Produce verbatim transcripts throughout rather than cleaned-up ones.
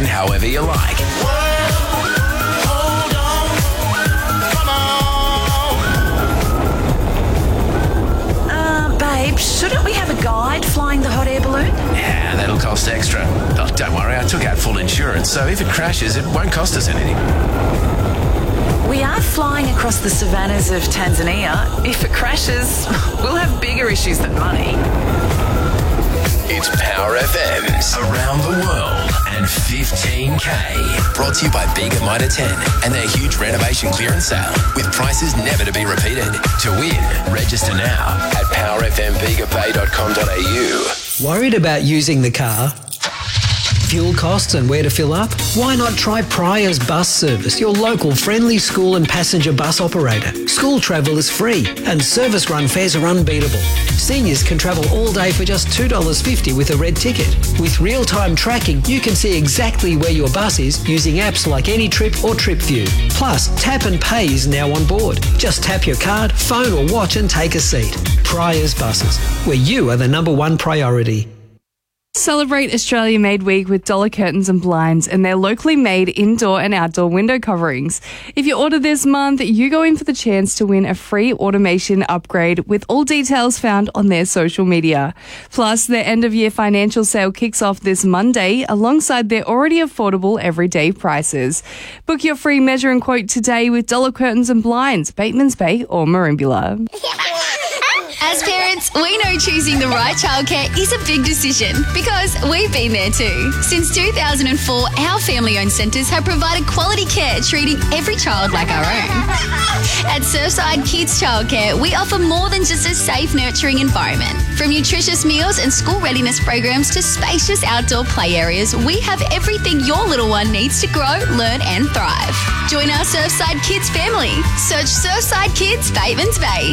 however you like. Hold on, come on. Uh, babe, shouldn't we have a guide flying the hot air balloon? Yeah, that'll cost extra. Oh, don't worry, I took out full insurance, so if it crashes, it won't cost us anything. We are flying across the savannas of Tanzania. If it crashes, we'll have bigger issues than money. It's Power F M's Around the World and fifteen K. Brought to you by Bega Mitre ten and their huge renovation clearance sale with prices never to be repeated. To win, register now at power f m bega bay dot com dot a u. Worried about using the car? Fuel costs and where to fill up? Why not try Pryor's Bus Service, your local friendly school and passenger bus operator? School travel is free and service run fares are unbeatable. Seniors can travel all day for just two dollars fifty with a red ticket. With real-time tracking, you can see exactly where your bus is using apps like AnyTrip or TripView. Plus, tap and pay is now on board. Just tap your card, phone or watch and take a seat. Pryor's Buses, where you are the number one priority. Celebrate Australia Made Week with Dollar Curtains and Blinds and their locally made indoor and outdoor window coverings. If you order this month, you go in for the chance to win a free automation upgrade with all details found on their social media. Plus, their end-of-year financial sale kicks off this Monday alongside their already affordable everyday prices. Book your free measure and quote today with Dollar Curtains and Blinds, Bateman's Bay or Merimbula. As parents, we know choosing the right childcare is a big decision because we've been there too. Since two thousand four, our family-owned centres have provided quality care, treating every child like our own. At Surfside Kids Childcare, we offer more than just a safe, nurturing environment. From nutritious meals and school readiness programs to spacious outdoor play areas, we have everything your little one needs to grow, learn and thrive. Join our Surfside Kids family. Search Surfside Kids, Bateman's Bay.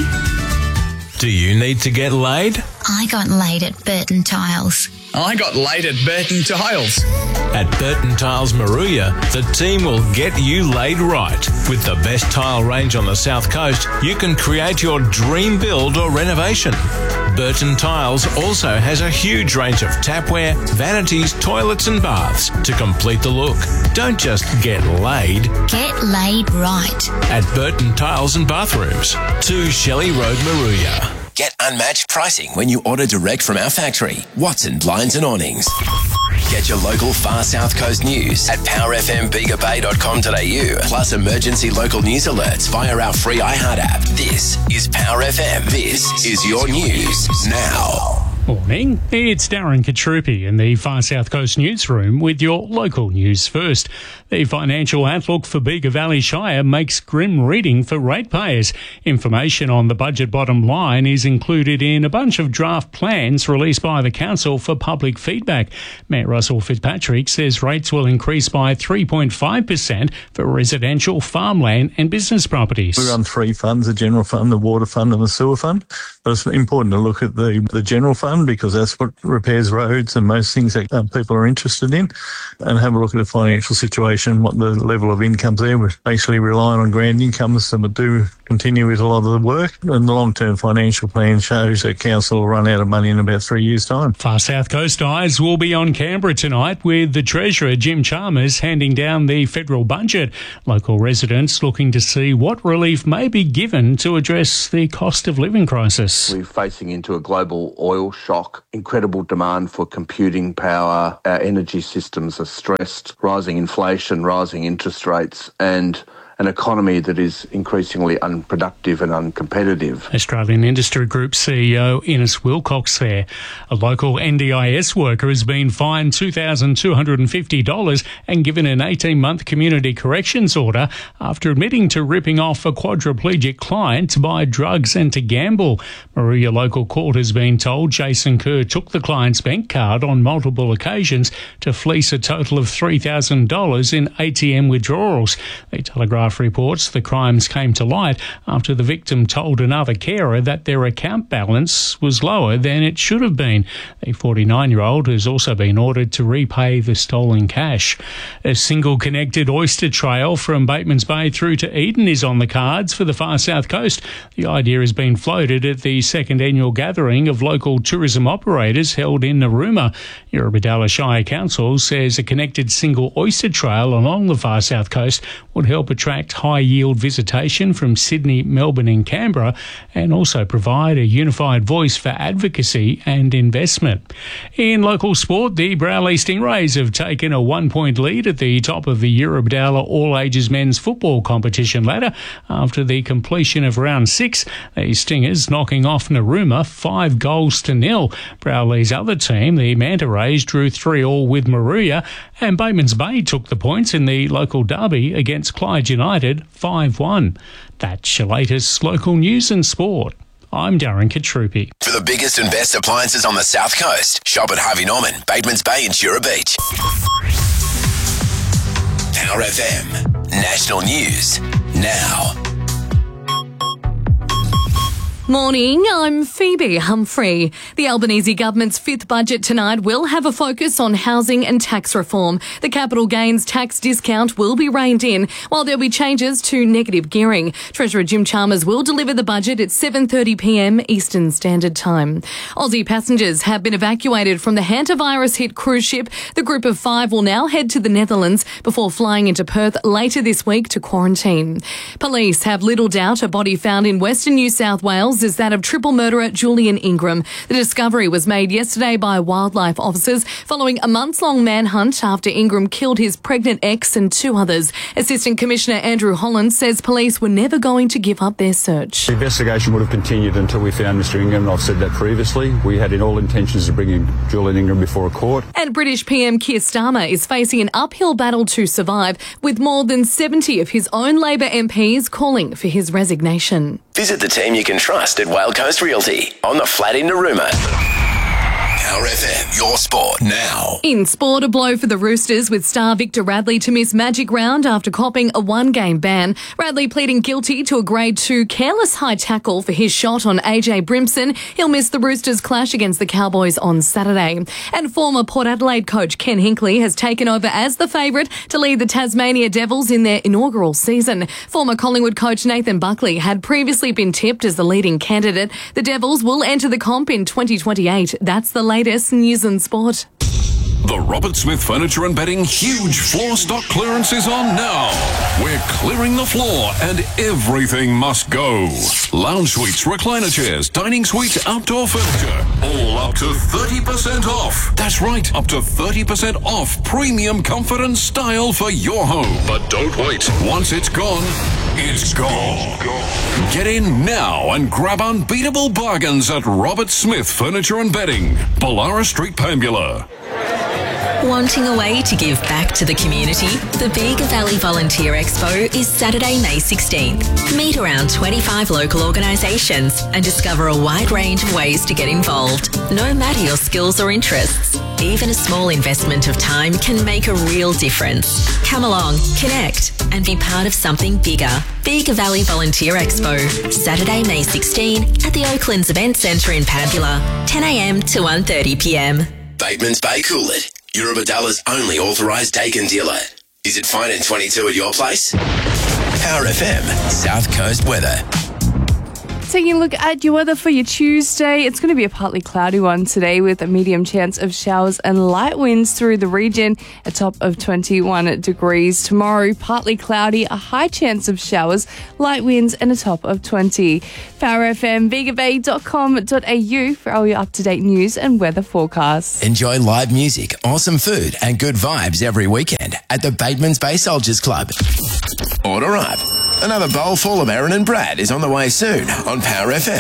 Do you need to get laid? I got laid at Burton Tiles. I got laid at Burton Tiles. At Burton Tiles Maruya, the team will get you laid right. With the best tile range on the South Coast, you can create your dream build or renovation. Burton Tiles also has a huge range of tapware, vanities, toilets and baths to complete the look. Don't just get laid. Get laid right. At Burton Tiles and Bathrooms, two Shelley Road, Maruya. Get unmatched pricing when you order direct from our factory, Watson Blinds and Awnings. Get your local far South Coast news at power f m bega bay dot com dot a u, plus emergency local news alerts via our free iHeart app. This is Power F M. This is your news now. Morning, it's Darren Katrupi in the Far South Coast newsroom with your local news first. The financial outlook for Bega Valley Shire makes grim reading for ratepayers. Information on the budget bottom line is included in a bunch of draft plans released by the council for public feedback. Mayor Russell Fitzpatrick says rates will increase by three point five percent for residential, farmland and business properties. We run three funds, the general fund, the water fund and the sewer fund. But it's important to look at the, the general fund because that's what repairs roads and most things that uh, people are interested in, and have a look at the financial situation, what the level of incomes there. We're basically relying on grand incomes that do continue with a lot of the work, and the long-term financial plan shows that council will run out of money in about three years' time. Far South Coast eyes will be on Canberra tonight with the Treasurer Jim Chalmers handing down the federal budget. Local residents looking to see what relief may be given to address the cost of living crisis. We're facing into a global oil shock, incredible demand for computing power, our energy systems are stressed, rising inflation, rising interest rates and an economy that is increasingly unproductive and uncompetitive. Australian Industry Group C E O Ines Wilcox there. A local N D I S worker has been fined two thousand two hundred fifty dollars and given an eighteen-month community corrections order after admitting to ripping off a quadriplegic client to buy drugs and to gamble. Maruya local court has been told Jason Kerr took the client's bank card on multiple occasions to fleece a total of three thousand dollars in A T M withdrawals. The Telegraph Telegraph reports the crimes came to light after the victim told another carer that their account balance was lower than it should have been. The forty-nine-year-old has also been ordered to repay the stolen cash. A single connected oyster trail from Bateman's Bay through to Eden is on the cards for the far south coast. The idea has been floated at the second annual gathering of local tourism operators held in Narooma. Eurobodalla Shire Council says a connected single oyster trail along the far south coast would help attract high-yield visitation from Sydney, Melbourne and Canberra, and also provide a unified voice for advocacy and investment. In local sport, the Browley Stingrays have taken a one-point lead at the top of the Eurobodalla all-ages men's football competition ladder after the completion of round six. The Stingers knocking off Narooma five goals to nil. Browley's other team, the Manta Rays, drew three all with Maruya, and Bateman's Bay took the points in the local derby against Clyde United five one. That's your latest local news and sport. I'm Darren Katrupi. For the biggest and best appliances on the South Coast, shop at Harvey Norman, Bateman's Bay and Tura Beach. Power F M. National News. Now. Morning, I'm Phoebe Humphrey. The Albanese government's fifth budget tonight will have a focus on housing and tax reform. The capital gains tax discount will be reined in, while there'll be changes to negative gearing. Treasurer Jim Chalmers will deliver the budget at seven thirty p m Eastern Standard Time. Aussie passengers have been evacuated from the hantavirus-hit cruise ship. The group of five will now head to the Netherlands before flying into Perth later this week to quarantine. Police have little doubt a body found in Western New South Wales is that of triple murderer Julian Ingram. The discovery was made yesterday by wildlife officers following a months-long manhunt after Ingram killed his pregnant ex and two others. Assistant Commissioner Andrew Holland says police were never going to give up their search. The investigation would have continued until we found Mister Ingram, and I've said that previously. We had in all intentions of bringing Julian Ingram before a court. And British P M Keir Starmer is facing an uphill battle to survive, with more than seventy of his own Labor M Ps calling for his resignation. Visit the team you can trust at Whale Coast Realty on the flat in Narooma. Power F M, your sport now. In sport, a blow for the Roosters with star Victor Radley to miss Magic Round after copping a one-game ban. Radley pleading guilty to a grade two careless high tackle for his shot on A J Brimson. He'll miss the Roosters' clash against the Cowboys on Saturday. And former Port Adelaide coach Ken Hinkley has taken over as the favourite to lead the Tasmania Devils in their inaugural season. Former Collingwood coach Nathan Buckley had previously been tipped as the leading candidate. The Devils will enter the comp in twenty twenty-eight. That's the latest news and sport. The Robert Smith Furniture and Bedding huge floor stock clearance is on now. We're clearing the floor and everything must go. Lounge suites, recliner chairs, dining suites, outdoor furniture, all up to thirty percent off. That's right, up to thirty percent off premium comfort and style for your home. But don't wait. Once it's gone, it's gone. Get in now and grab unbeatable bargains at Robert Smith Furniture and Bedding, Ballara Street, Pambula. Wanting a way to give back to the community? The Bega Valley Volunteer Expo is Saturday, May sixteenth. Meet around twenty-five local organisations and discover a wide range of ways to get involved, no matter your skills or interests. Even a small investment of time can make a real difference. Come along, connect, and be part of something bigger. Bega Valley Volunteer Expo, Saturday, May sixteenth at the Oaklands Event Centre in Pambula, ten a m to one thirty p m. Bateman's Bay Coolid, Eurobodalla's only authorised Dakin dealer. Is it fine in twenty-two at your place? Power F M, South Coast weather. Taking a look at your weather for your Tuesday, it's going to be a partly cloudy one today with a medium chance of showers and light winds through the region, a top of twenty-one degrees. Tomorrow, partly cloudy, a high chance of showers, light winds and a top of twenty. Power F M, bega bay dot com dot a u for all your up-to-date news and weather forecasts. Enjoy live music, awesome food and good vibes every weekend at the Bateman's Bay Soldiers Club. Order up. Another bowl full of Aaron and Brad is on the way soon on Power F M.